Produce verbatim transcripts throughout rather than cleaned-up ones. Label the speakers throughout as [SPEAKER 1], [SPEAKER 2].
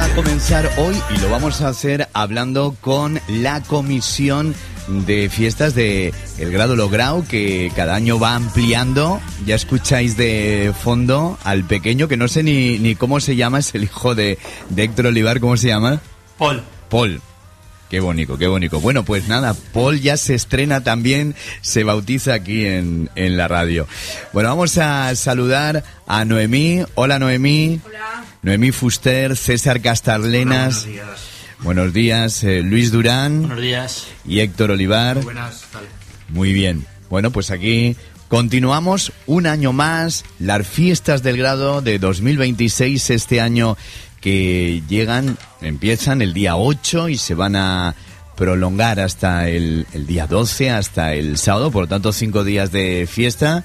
[SPEAKER 1] a comenzar hoy y lo vamos a hacer hablando con la comisión de fiestas de El Grado Lograo, que cada año va ampliando. Ya escucháis de fondo al pequeño, que no sé ni, ni cómo se llama, es el hijo de, de Héctor Olivar. ¿Cómo se llama?
[SPEAKER 2] Paul.
[SPEAKER 1] Paul. Qué bonito, qué bonito. Bueno, pues nada, Paul ya se estrena también, se bautiza aquí en, en la radio. Bueno, vamos a saludar a Noemí. Hola, Noemí.
[SPEAKER 3] Hola.
[SPEAKER 1] Noemí Fuster, César Castarlenas.
[SPEAKER 4] Hola, buenos días.
[SPEAKER 1] Buenos días, eh, Luis Durán.
[SPEAKER 2] Buenos días.
[SPEAKER 1] Y Héctor Olivar.
[SPEAKER 4] Muy buenas, tal.
[SPEAKER 1] Muy bien. Bueno, pues aquí continuamos un año más, las fiestas del Grado de dos mil veintiséis, este año que llegan, empiezan el día ocho y se van a prolongar hasta el, el día doce, hasta el sábado, por lo tanto cinco días de fiesta.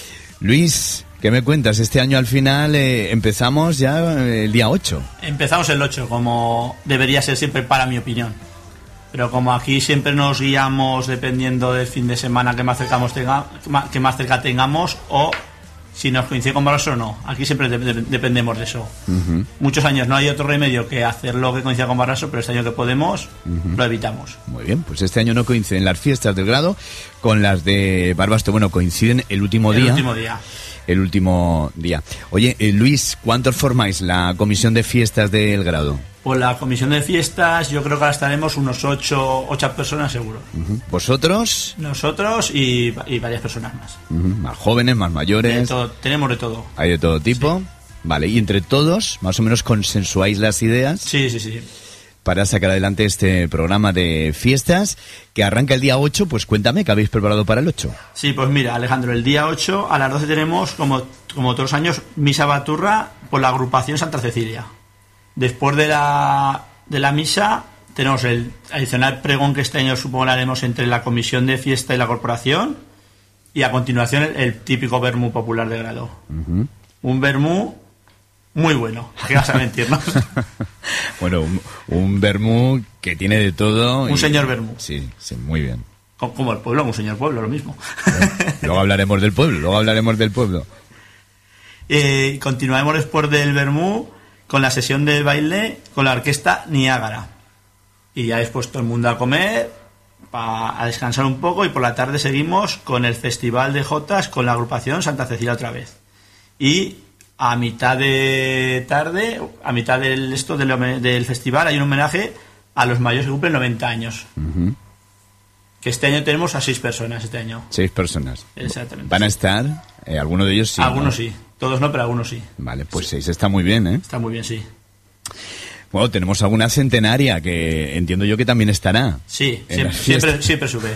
[SPEAKER 1] Luis, ¿qué me cuentas? Este año al final eh, empezamos ya el día ocho.
[SPEAKER 2] Empezamos el ocho, como debería ser siempre para mi opinión. Pero como aquí siempre nos guiamos dependiendo del fin de semana que más, cercamos tenga, que más cerca tengamos, o si nos coincide con Barroso o no. Aquí siempre de, de, dependemos de eso. Uh-huh. Muchos años no hay otro remedio que hacerlo que coincida con Barroso, pero este año que podemos, uh-huh, lo evitamos.
[SPEAKER 1] Muy bien, pues este año no coinciden las fiestas del Grado con las de Barbasto. Bueno, coinciden el último
[SPEAKER 2] el
[SPEAKER 1] día.
[SPEAKER 2] El último día.
[SPEAKER 1] El último día. Oye, eh, Luis, ¿cuántos formáis la comisión de fiestas del Grado?
[SPEAKER 2] Pues la comisión de fiestas, yo creo que ahora estaremos unos ocho, ocho personas seguro.
[SPEAKER 1] Uh-huh. ¿Vosotros?
[SPEAKER 2] Nosotros y, y varias personas más.
[SPEAKER 1] Uh-huh. Más jóvenes, más mayores.
[SPEAKER 2] De todo, tenemos de todo.
[SPEAKER 1] Hay de todo tipo. Sí. Vale, y entre todos, más o menos consensuáis las ideas.
[SPEAKER 2] Sí, sí, sí.
[SPEAKER 1] Para sacar adelante este programa de fiestas que arranca el día ocho. Pues cuéntame, ¿qué habéis preparado para el ocho?
[SPEAKER 2] Sí, pues mira, Alejandro, el día ocho a las doce tenemos, como, como todos los años, misa baturra por la agrupación Santa Cecilia. Después de la, de la misa tenemos el adicional pregón, que este año supongo lo haremos entre la comisión de fiesta y la corporación, y a continuación el, el típico vermú popular de Grado. Uh-huh. Un vermú muy bueno, ¿qué vas a mentirnos?
[SPEAKER 1] Bueno, un, un vermú que tiene de todo.
[SPEAKER 2] Un y, señor vermú.
[SPEAKER 1] Sí, sí, muy bien.
[SPEAKER 2] Como, como el pueblo, un señor pueblo, lo mismo.
[SPEAKER 1] Bueno, luego hablaremos del pueblo, luego hablaremos del pueblo.
[SPEAKER 2] Eh, continuaremos después del vermú con la sesión de baile con la orquesta Niágara. Y ya después todo el mundo a comer, pa, a descansar un poco, y por la tarde seguimos con el festival de jotas con la agrupación Santa Cecilia otra vez. Y a mitad de tarde, a mitad del esto del, del festival, hay un homenaje a los mayores que cumplen noventa años. Uh-huh. Que este año tenemos a seis personas, este año.
[SPEAKER 1] Seis personas.
[SPEAKER 2] Exactamente.
[SPEAKER 1] ¿Van a estar? Eh, ¿Alguno de ellos sí?
[SPEAKER 2] Algunos
[SPEAKER 1] ¿no?
[SPEAKER 2] sí. Todos no, pero algunos sí.
[SPEAKER 1] Vale, pues
[SPEAKER 2] sí.
[SPEAKER 1] seis está muy bien, ¿eh?
[SPEAKER 2] Está muy bien, sí.
[SPEAKER 1] Bueno, tenemos alguna centenaria que entiendo yo que también estará.
[SPEAKER 2] Sí, siempre, siempre, siempre sube.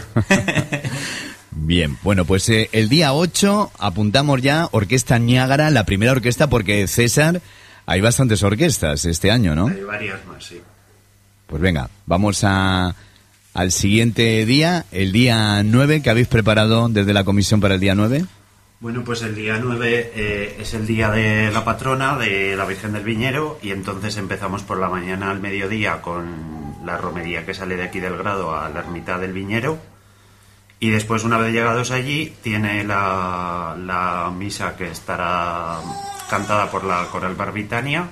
[SPEAKER 1] Bien, bueno, pues eh, el día ocho apuntamos ya Orquesta Niágara, la primera orquesta, porque César, hay bastantes orquestas este año, ¿no?
[SPEAKER 4] Hay varias más, sí.
[SPEAKER 1] Pues venga, vamos a, al siguiente día, el día nueve, que habéis preparado desde la comisión para el día nueve.
[SPEAKER 4] Bueno, pues el día nueve eh, es el día de la patrona, de la Virgen del Viñero, y entonces empezamos por la mañana al mediodía con la romería que sale de aquí del Grado a la ermita del Viñero, y después, una vez llegados allí, tiene la, la misa que estará cantada por la Coral Barbitania,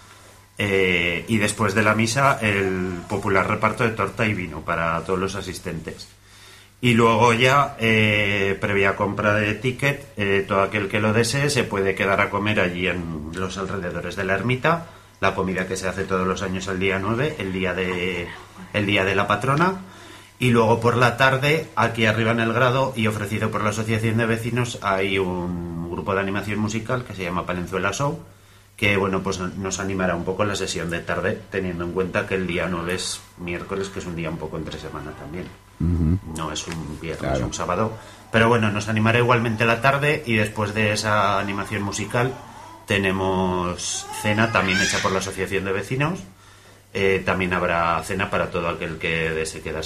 [SPEAKER 4] eh, y después de la misa el popular reparto de torta y vino para todos los asistentes. Y luego ya, eh, previa compra de ticket, eh, todo aquel que lo desee se puede quedar a comer allí en los alrededores de la ermita, la comida que se hace todos los años el día nueve, el día de, el día de la patrona, y luego por la tarde, aquí arriba en el Grado, y ofrecido por la Asociación de Vecinos, hay un grupo de animación musical que se llama Palenzuela Show, que bueno, pues nos animará un poco en la sesión de tarde, teniendo en cuenta que el día nueve es miércoles, que es un día un poco entre semana también. Uh-huh. No es un viernes, claro, un sábado. Pero bueno, nos animará igualmente la tarde, y después de esa animación musical tenemos cena también hecha por la Asociación de Vecinos. Eh, también habrá cena para todo aquel que desee quedarse